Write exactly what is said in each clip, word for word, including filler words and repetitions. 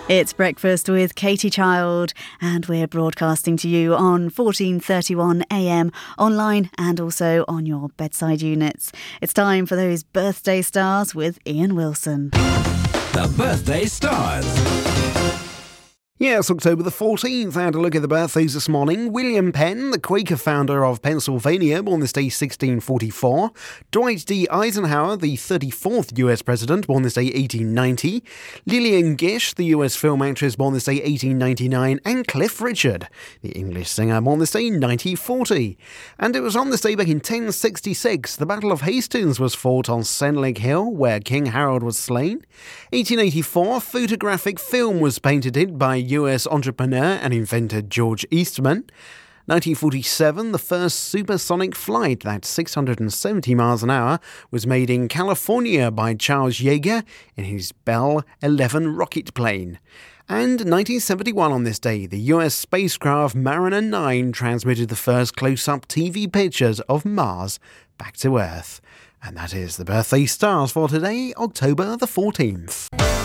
It's Breakfast with Katie Child, and we're broadcasting to you on fourteen thirty-one A M, online and also on your bedside units. It's time for those birthday stars with Ian Wilson. The Birthday Stars. Yes, October the fourteenth, had a look at the birthdays this morning. William Penn, the Quaker founder of Pennsylvania, born this day sixteen forty-four. Dwight D. Eisenhower, the thirty-fourth U S president, born this day eighteen ninety. Lillian Gish, the U S film actress, born this day eighteen ninety-nine. And Cliff Richard, the English singer, born this day nineteen forty. And it was on this day back in ten sixty-six, the Battle of Hastings was fought on Senlac Hill, where King Harold was slain. eighteen eighty-four, photographic film was painted by U S entrepreneur and inventor George Eastman. nineteen forty-seven, the first supersonic flight, that's six hundred seventy miles an hour, was made in California by Charles Yeager in his Bell eleven rocket plane. And nineteen seventy-one on this day, the U S spacecraft Mariner nine transmitted the first close-up T V pictures of Mars back to Earth. And that is the birthday stars for today, October the fourteenth.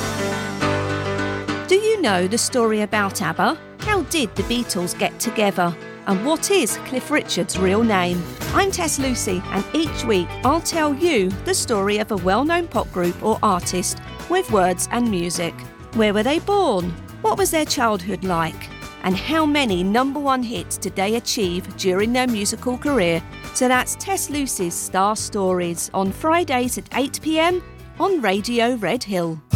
Do you know the story about ABBA? How did the Beatles get together? And what is Cliff Richard's real name? I'm Tess Lucy, and each week I'll tell you the story of a well-known pop group or artist with words and music. Where were they born? What was their childhood like? And how many number one hits did they achieve during their musical career? So that's Tess Lucy's Star Stories on Fridays at eight p m on Radio Red Hill.